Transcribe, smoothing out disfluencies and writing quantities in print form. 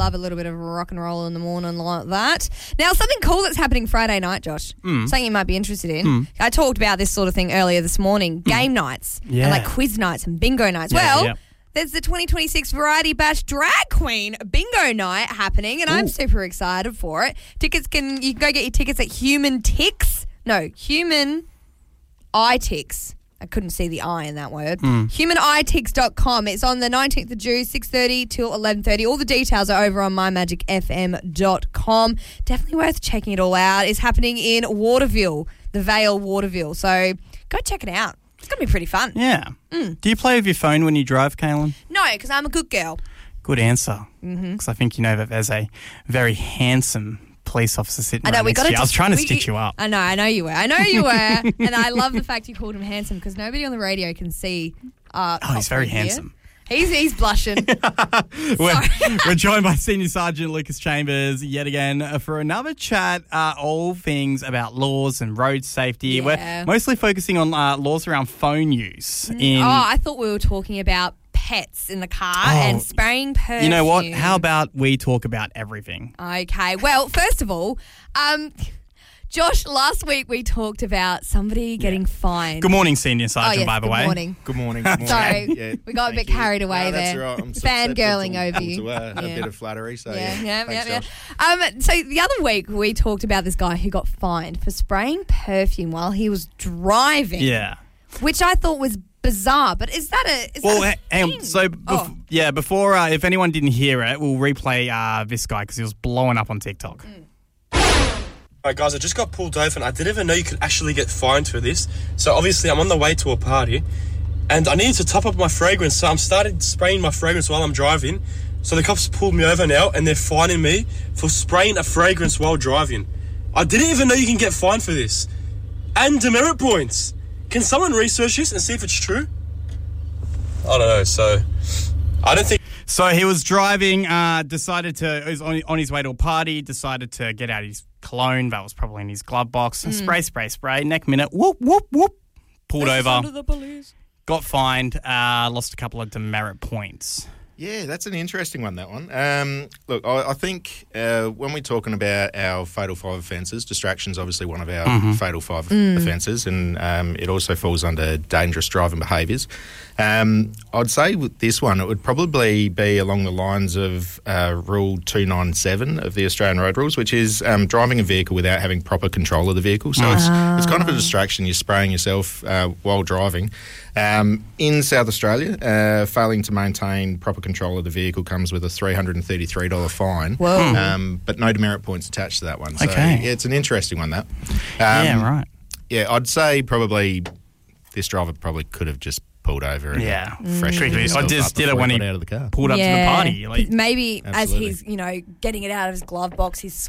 love a little bit of rock and roll in the morning like that. Now, something cool that's happening Friday night, Josh, something you might be interested in. I talked about this sort of thing earlier this morning, game nights and like quiz nights and bingo nights. There's the 2026 Variety Bash Drag Queen Bingo Night happening, and I'm super excited for it. You can go get your tickets at Human iTix. I couldn't see the I in that word. HumanITix.com. It's on the 19th of June, 6:30 till 11:30. All the details are over on mymagicfm.com. Definitely worth checking it all out. It's happening in Waterville, the Vale, Waterville. So go check it out. It's going to be pretty fun. Yeah. Do you play with your phone when you drive, Kaylin? No, because I'm a good girl. Good answer. Because I think you know that there's a very handsome police officer sitting right next to you. I was trying to stitch you up. I know you were. And I love the fact you called him handsome because nobody on the radio can see. He's very handsome. He's blushing. We're joined by Senior Sergeant Lucas Chambers yet again for another chat, all things about laws and road safety. Yeah. We're mostly focusing on laws around phone use. I thought we were talking about pets in the car and spraying perfume. You know what? How about we talk about everything? Okay. Well, first of all, Josh, last week we talked about somebody getting fined. Good morning, Senior Sergeant, by the way. Good morning. Sorry, we got a bit carried away there. That's right. I'm fangirling over you. To a bit of flattery. So yeah. So the other week we talked about this guy who got fined for spraying perfume while he was driving. Yeah. Which I thought was bizarre, but is that a hang on. So, before, if anyone didn't hear it, we'll replay this guy because he was blowing up on TikTok. Alright guys, I just got pulled over and I didn't even know you could actually get fined for this. So obviously I'm on the way to a party and I needed to top up my fragrance, so I'm started spraying my fragrance while I'm driving. So the cops pulled me over now and they're fining me for spraying a fragrance while driving. I didn't even know you can get fined for this. And demerit points. Can someone research this and see if it's true? I don't know, so I don't think... So he was driving, he was on his way to a party, decided to get out his cologne, that was probably in his glove box, spray, next minute, whoop, whoop, whoop, pulled over, the police. Got fined, lost a couple of demerit points. Yeah, that's an interesting one, that one. Look, I think when we're talking about our Fatal 5 offences, distraction's obviously one of our Fatal 5 offences, and it also falls under dangerous driving behaviours. I'd say with this one, it would probably be along the lines of Rule 297 of the Australian Road Rules, which is driving a vehicle without having proper control of the vehicle. So it's kind of a distraction. You're spraying yourself while driving. In South Australia, failing to maintain proper control of the vehicle comes with a $333 fine. Whoa. But no demerit points attached to that one. So Okay. yeah, it's an interesting one, that. Yeah, right. Yeah, I'd say probably this driver probably could have just pulled over and Quickly. I just did it when he out of the car. pulled up to the party. Maybe Absolutely. as he's, getting it out of his glove box, he's